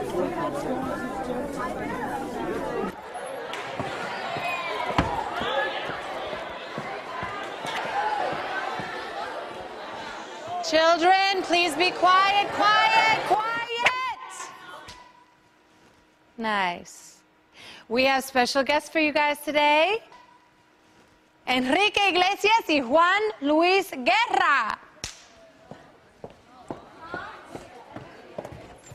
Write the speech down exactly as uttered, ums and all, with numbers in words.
Children, please be quiet, quiet, quiet. Nice. We have special guests for you guys today. Enrique Iglesias y Juan Luis Guerra.